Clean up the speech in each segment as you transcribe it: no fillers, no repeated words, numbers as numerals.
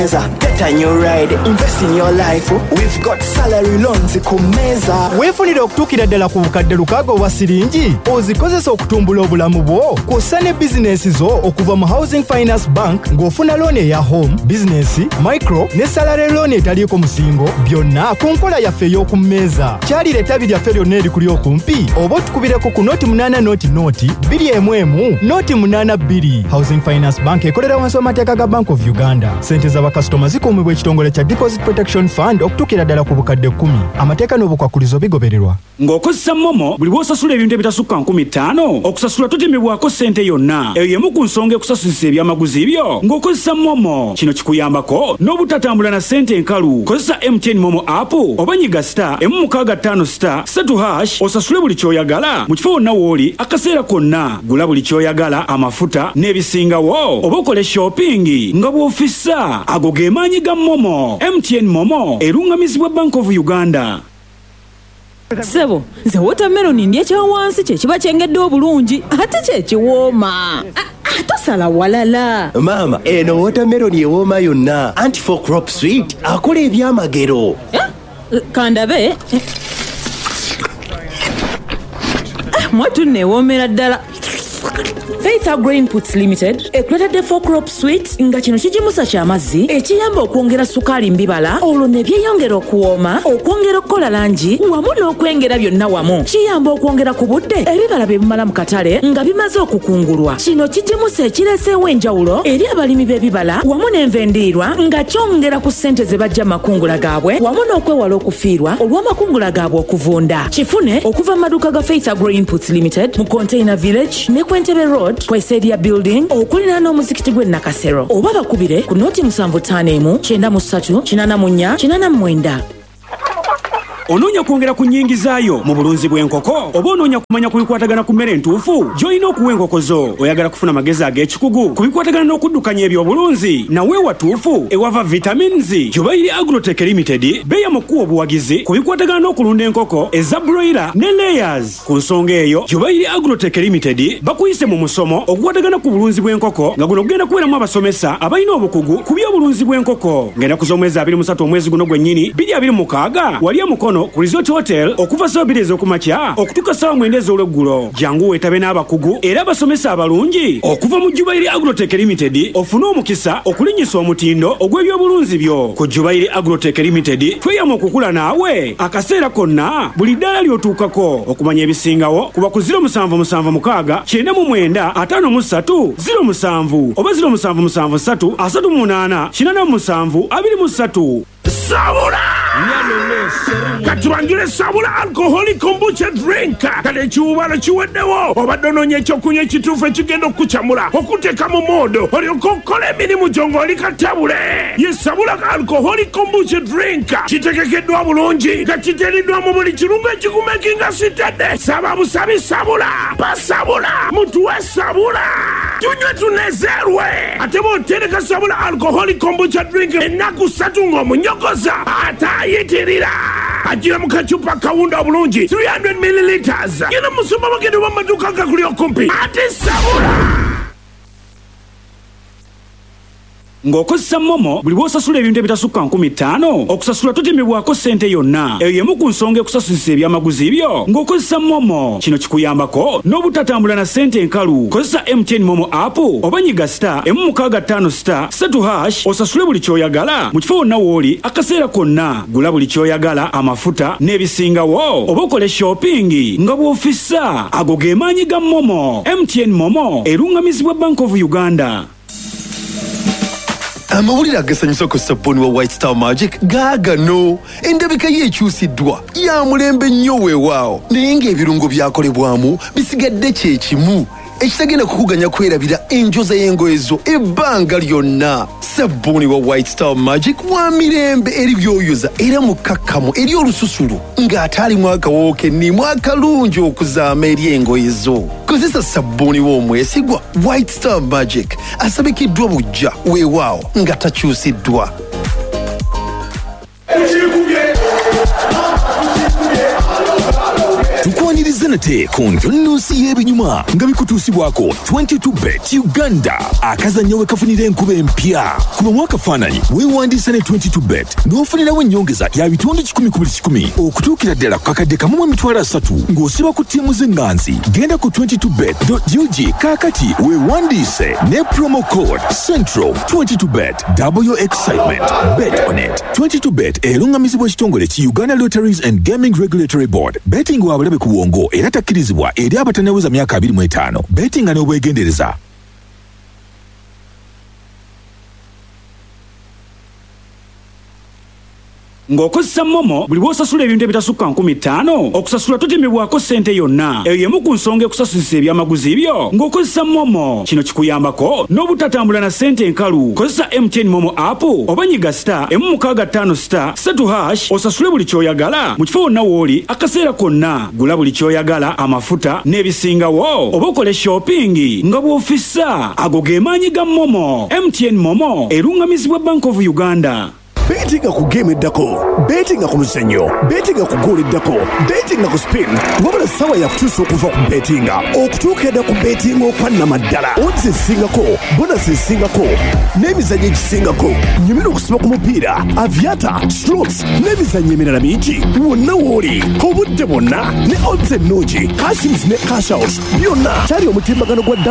Get a new ride, invest in your life. We've got salary loans kumeza. Weefunire okutuukira ddala ku bukadde lukaaga obwa siringi ozikozesa okutumbula obulamu bwo kw'ossa ne bizinesi zo okuva mu Housing Finance Bank ng'ofuna looni eya home, business, micro ne salary loan etaliiko musingo byonna ku nkola yaffe ey'okummeeza. Kyalira ettabi lyaffe lyonna erikuli okumpi oba otukubireko ku nooti 8 nooti 211 nooti 82. Housing Finance Bank ekolera wansi w'amateeka ga Bank of Uganda. Sente z'abakasitoma zikuumibwa ekitongole kya Deposit Protection Fund okutuukira ddala ku bukadde 10. Amateeka n'obukwakulizo bigobererwa. Ng'okozesa Momo buli bw'osasula ebintu ebitasukka 50,000 okusasula totemebwako ssente yonna. Eyo y'emu ku nsonga ekusasulisa ebyamaguzi byo ng'okozesa Momo. Kino kikuyambako n'obutatambula na ssente enkalu. Kozesa MTN Momo app oba nyiga *165*3# osasule buli ky'oyagala mu kifo wonna w'oli akaseera konna. Gula buli ky'oyagala, amafuta n'ebisingawo oba okole shopping nga bw'ofissa. Ago ge maanyi ga Momo. MTN Momo erungamizibwa Bank of Uganda. Sebo, nze watermelon ndye kya wansi kye kiba kyengedde obulungi ate kye kiwooma. Tosala walala. Mama, eno watermelon ewooma yonna. Anti-4 crop sweet akola ebyamagero. Kandabe. Mwatu newoomera ddala. Faith Agro Inputs Limited ekuleta 4 crop sweet nga kino kijimusa ky'amazzi ekiyamba okwongera sukali mbibala olwo ne byeyongera okuwooma okwongera okukola langi wamu n'okwengera byonna wamu. Kiyamba okwongera ku budde ebibala bye bimala mu katale nga bimaze okukungulwa. Kino kijimusa ekireeseewo enjawulo eri abalimi b'ebibala wamu n'envendiirwa nga kyongera ku ssente ze bajja makungula gaabwe wamu n'okwewala okufiirwa olw'amakungula gaabwe okuvunda. Kifune okuva mu maduuka ga Faith Agro Inputs Limited mu Container Village ne Kwentebe Road Kweseria Building okulina n'omuzikiti gwe Nakasero oba bakubire ku nooti 751 93 84 89. Onoonya kwongera ku nnyingi zaayo mu bulunzi bw'enkoko oba onoonya kumanya ku bikwatagana ku mmere entuufu gy'olina okuwa enkoko zo. Oyagala kufuna amagezi ag'ekikugu ku bikwatagana n'okuddukanya ebyobulunzi nawe watuufu ewava vitamins. Jubairi Agrotech Limited beeya mu kuwa obuwagizi ku bikwatagana n'okulunda enkoko eza broiler ne layers. Ku nsonga eyo Jubairi Agrotech Limited bakuyise mu musomo okukwatagana ku bulunzi bw'enkoko nga guno gugenda kubeeramu abasomesa abalina obukugu ku by'obulunzi bw'enkoko. Ng'ennaku z'omwezi 23 omwezi guno gwennyini 2026 wali mukono ku Resort Hotel okuva saa 2 ez'okumakya okutuuka saa 9 ez'olweggulo. Jangu weetabe n'abakugu era abasomesa abalungi okuva mu Jubairi Agrotech Limited ofune omukisa okulinnyisa omutindo ogw'ebyobulunzi byo. Ku Jubairi Agrotech Limited tweyamu okukula naawe akaseera konna buli ddaala ly'otuukako. Okumanya ebisingawo kuba ku 0776 99 53 07 oba 0773 38 87 23. Sabula! Katubangire Sabula alcoholic kombucha drink. Kale chiwubala chiweddewo obadde onoonya ekyokunywa ekituufu ekigenda okukyamula okuteeka mu moodo olyoka okukola emirimu gyo ng'oli katabule. Ye Sabula alcoholic kombucha drink kitegekeddwa bulungi nga kiteeriddwa mu buli kirungo ekikumekinga sitadde. Saba busabi Sabula basabula mutuwe Sabula tunywe tunezeerwe. Ate bw'otereka Sabula alcoholic kombucha drink ennaku 3 ng'omunyogoza atayitirira. Agira mu kacupa kawunda obulungi 300 ml. Genda mu supermarket oba mu maduuka gakuli okumpi. Ate Sabula. Ng'okozesa Momo buli bw'osasula ebintu ebitasukka 50,000 okusasula totemebwako ssente yonna. Eyo y'emu ku nsonga ekusasulisa ebyamaguzi byo ng'okozesa Momo. Kino kikuyambako n'obutatambula na ssente enkalu. Kozesa MTN Momo app oba nyiga *165*3# osasule buli ky'oyagala mu kifo wonna w'oli akaseera konna. Gula buli ky'oyagala, amafuta n'ebisingawo oba okole shopping nga bw'ofissa. Ago ge maanyi ga Momo. MTN Momo erungamizibwa Bank of Uganda. Amawulire agasanyusa ku saponi wa White Star Magic gaagano. Endabika ye ekyusiddwa ya mulembe nnyo weewaawo naye ng'ebirungo byakolebwamu bisigadde kye kimu ekitagenda kukuganya kwerabira enjoza y'engoye zo ebbanga lyonna. Sabuni wa White Star Magic wa mirembe eri byoyoza era mukakkamu eri olususulu ng'ate alimu akawoowo kennimu akalungi okuzaama eri engoye zo. Kozesa sabuni w'omwesigwa White Star Magic asabikiddwa bujja weewaawo nga takyusiddwa. weewanirize nate ku ntonnosi y'ebinyuma nga bikutuusibwako 22bet uganda akazannyo we kafunira enkuba empya kuba mwakafaananyi weewandiisa ne 22bet n'ofunirawo ennyongeza ya bitundu 10 ku buli 10 okutuukira ddala ku kakadde kamu mu emitwalo 3 ng'osiba ku ttiimu z'enganzi. Genda ku 22bet.ug kaakati weewandiise ne promo code central. 22bet, double your excitement. Bet on it. 22bet erungamizibwa ekitongole ki Uganda Lotteries and Gaming Regulatory Board. Betting wa bulabe ku bwongo era takkirizibwa eri abatanaweza myaka 25. Betting n'obwegendereza. ng'okozesa momo buli bw'osasula ebintu ebitasukka 15,000 okusasula totemebwako ssente yonna. eyo y'emu ku nsonga ekusasulisa ebyamaguzi byo ng'okozesa momo. kino kikuyambako n'obutatambula na ssente enkalu. kozesa MTN momo app oba nyiga star 165 star 3 osasule buli ky'oyagala mu kifo wonna w'oli akaseera konna. gula buli ky'oyagala, amafuta n'ebisingawo, oba okole shopping nga bw'ofissa. ago ge maanyi ga momo. MTN momo erungamizibwa Bank of Uganda. Betinga ku game eddako, betinga ku muzannyo, betinga ku goal eddako, betinga ku spin. Wabula sawa ya kutuusa okuva ku betinga okutuuka edda ku betinga okwannamaddala. Odds ezisingako, bonus ezisingako n'emizannyo egisingako. Nyumira okusiba ku mupiira, aviata, slots n'emizannyo emirala mingi. Wonna w'oli obudde bwonna ne odds ennungi, cashins ne cash out byonna kyali omutimbagano gwa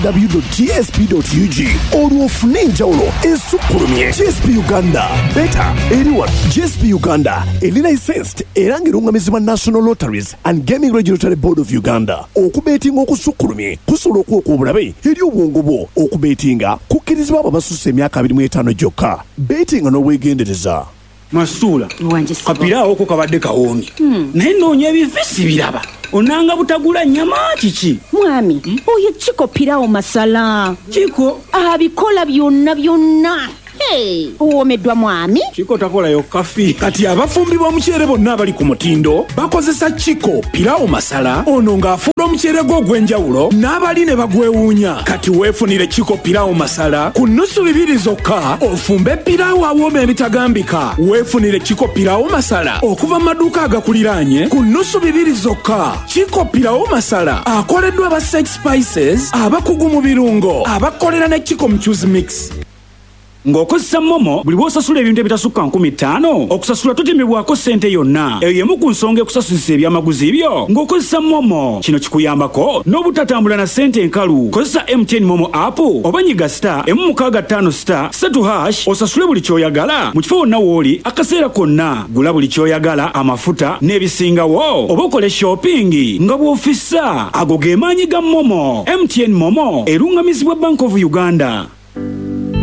www.gsp.ug. olwo ofune enjawulo esukkulumye. GSP Uganda Beta eriwa GSP Uganda eli licensed era ng'erungamizibwa National Lotteries and Gaming Regulatory Board of Uganda. Okubetinga okusukkulumye kusobola okuwa obulabe eri obwongo bwo. Okubetinga kukkirizibwa abo abasusse emyaka 25 gyokka. Betinga n'obwegendereza. Masula kapiraawo ko kabadde kawoomye naye noonya ebivisi biraba onanga butagula nnyama kiki mwami oyo Chiko Pirao masala Chiko abikola byonna uwomeddwa mwami Chiko takola yo kafi kati abafumbi b'omuceere bonna abali ku mutindo bakozesa Chiko Pirao masala ono ng'afuula omuceere gwo ogw'enjawulo n'abali ne bagwewuunya. Kati weefunire Chiko Pirao masala ku nnusu 2 zokka ofumbe piraawo awooma ebitagambika. Weefunire Chiko Pirao masala okuva mu maduuka agakuliraanye ku nnusu 2 zokka. Chiko Pirao masala akoleddwa aba Sex Spices abakugu mu birungo abakolera ne Chiko Mchuzi Mix. ng'okozesa momo buli bw'osasula ebintu ebitasukka 15,000 okusasula totemebwako ssente yonna. eyo y'emu ku nsonga ekusasulisa ebyamaguzi byo ng'okozesa momo. kino kikuyambako n'obutatambula na ssente enkalu. kozesa MTN momo app oba nyiga star 165 star 3 osasule buli ky'oyagala mu kifo wonna w'oli akaseera konna. gula buli ky'oyagala, amafuta n'ebisingawo, oba okole shopping nga bw'ofissa. ago ge maanyi ga momo. MTN momo erungamizibwa Bank of Uganda.